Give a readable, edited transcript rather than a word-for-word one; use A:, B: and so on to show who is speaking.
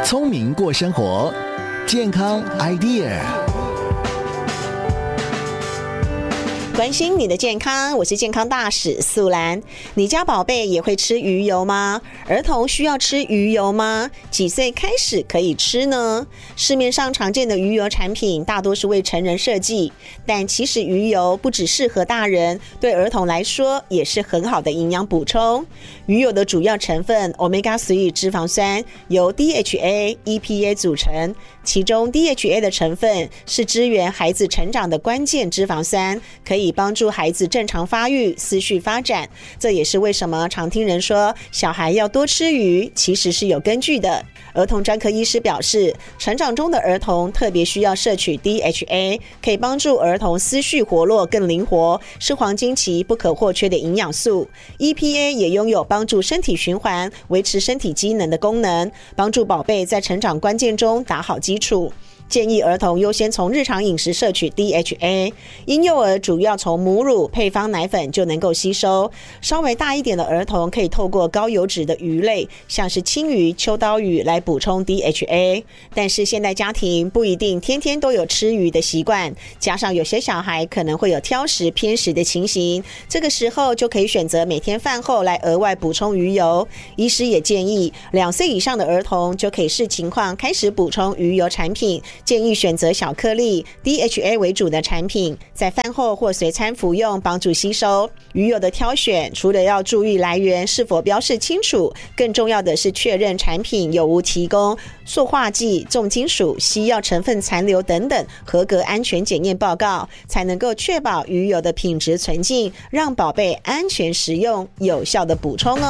A: 聪明过生活，健康 idea。
B: 关心你的健康，我是健康大使素兰。你家宝贝也会吃鱼油吗？儿童需要吃鱼油吗？几岁开始可以吃呢？市面上常见的鱼油产品大多是为成人设计，但其实鱼油不只适合大人，对儿童来说也是很好的营养补充。鱼油的主要成分 Omega-3 脂肪酸由 DHA、EPA 组成，其中 DHA 的成分是支援孩子成长的关键脂肪酸，可以帮助孩子正常发育、思绪发展。这也是为什么常听人说小孩要多吃鱼，其实是有根据的。儿童专科医师表示，成长中的儿童特别需要摄取 DHA， 可以帮助儿童思绪活络更灵活，是黄金期不可或缺的营养素。 EPA 也拥有帮助身体循环、维持身体机能的功能，帮助宝贝在成长关键中打好基础。建议儿童优先从日常饮食摄取 DHA， 婴幼儿主要从母乳、配方奶粉就能够吸收，稍微大一点的儿童可以透过高油脂的鱼类，像是青鱼、秋刀鱼来补充 DHA。 但是现代家庭不一定天天都有吃鱼的习惯，加上有些小孩可能会有挑食偏食的情形，这个时候就可以选择每天饭后来额外补充鱼油。医师也建议2岁以上的儿童就可以视情况开始补充鱼油产品，建议选择小颗粒 DHA 为主的产品，在饭后或随餐服用，帮助吸收。鱼油的挑选除了要注意来源是否标示清楚，更重要的是确认产品有无提供塑化剂、重金属、西药成分残留等等合格安全检验报告，才能够确保鱼油的品质纯净，让宝贝安全食用，有效的补充哦。